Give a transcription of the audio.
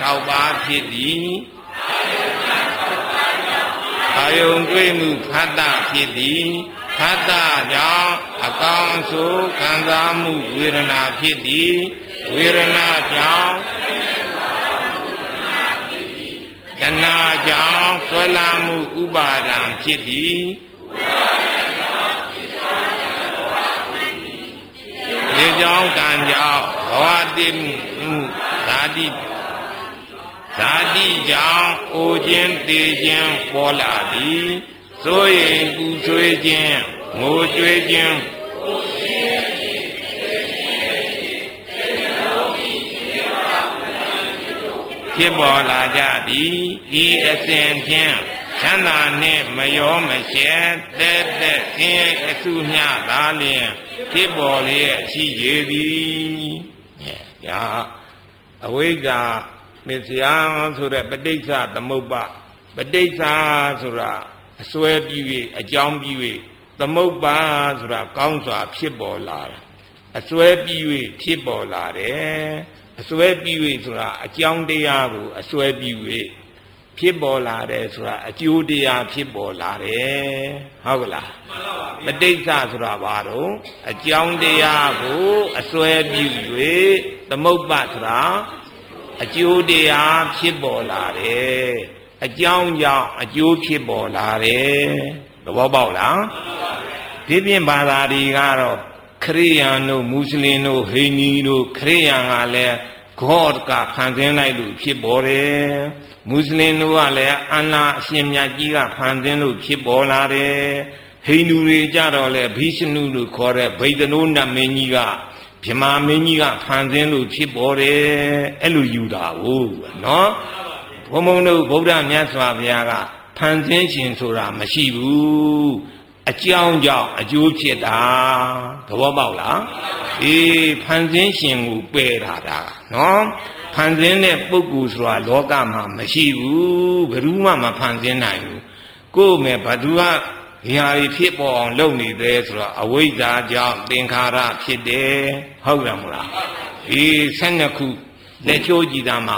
6ပါးဖြစ်သည်အာယုံတွေ့မှုဖတ်တာဖြစ်သည်ဖတ်တာကြောင့်အကောင်းအဆိုးခံစားမှုဝေဒနာဖြစ်သည်ဝေဒနာကြောင့်တဏှာကြောင့်ဆွဲလာမှုဥပါဒံဖြစ်သည်ဒီကြောင့်ကံကြောင့်ဘဝတည်မှုဓာတိကြောင့်အိုခြင်းတည်ခြင်းပေါ်လာသည်ဆိုရင်ပူဆွေးခြင်းငိုကြွေးခြင်းဖြစ်ပေါ်လာကြသည်ဤအစဉ်ဖြင့်ချမ်းသာနှင့်မရောမရှက်တဲ့ဆင်းရဲအဆုမျှသာလျင်ဖြစ်ပေါ်လျက်ရှိရသည်ညာအဝိဇ္ဇာမစ္စယံဆိုတဲ့ပဋိစ္စသမုပ္ပါပဋိစ္စဆိုတာအစွဲပြီး၍အကြောင်းပြီး၍သမုပ္ပါဆိုတာကောင်းစွာဖြစ်ပေါ်လာတာအစွဲပြီး၍ဖြစ်ပေါ်လာတယ်အစွဲပြီး၍ဆိုတာအကြောင်းတရားကိုအစွဲပြီး၍ဖြစ်ပေါ်လာတယ်ဆိုတာအကျိုးတရားဖြစ်ပေါ်လာတယ်ဟုတ်ကလားပဋိစ္စဆိုတာဘာတော့အကြောင်းတရားကိုအစွဲပြီး၍သမုပ္ပါဆိုတာအကျိုးတရားဖြစ်ပေါ်လာတယ်အကြောင်းကြောင့်အကျိုးဖြစ်ပေါ်လာတယ်သဘောပေါက်လားဒီပြင်ဘာသာတွေကတော့ခရိယန်တို့မွတ်စလင်တို့ဟိန္ဒူတို့ခရိယန်ကလည်းGod ကဖန်ဆင်းလိုက်လို့ဖြစ်ပေါ်တယ်မွတ်စလင်တို့ကလည်းအလ္လာဟ်အရှင်မြတ်ကြီးကဖန်ဆင်းလို့ဖြစ်ပေါ်လာတယ်ဟိန္ဒူတွေကြတော့လေဘိရှနုလို့ခေါ်တဲ့ဗိဒ္ဓနိုးနတ်မင်းကြီးကဗြဟ္မာမင်းကြီးကဖန်ဆင်းလို့ဖြစ်ပေါ်တယ်အဲ့လိုယူတာဟုတ်နော်ဘုံဘုံတို့ဗုဒ္ဓမြတ်စွာဘုရားကဖန်ဆင်းရှင်ဆိုတာမရှိဘူးအကြောင်းကြောင့်အကျိုးဖြစ်တာသဘောပေါက်လားအေးဖန်ဆင်းရှင်ကိုပယ်ထားတာနော်ဖန်ဆင်းတဲ့ပုဂ္ဂိုလ်ဆိုတာလောကမှာမရှိဘူးဘယ်သူမှမဖန်ဆင်းနိုင်ဘူးကိုယ်မဲ့ဘသူကဒီဟာဖြစ်ပေါ်အောင်လုပ်နေတယ်ဆိုတော့အဝိဇ္ဇာကြောင့်သင်္ခါရဖြစ်တယ်ဟုတ်တယ်မလားဒီ12ခုလက်ချိုးကြည်တာမှာ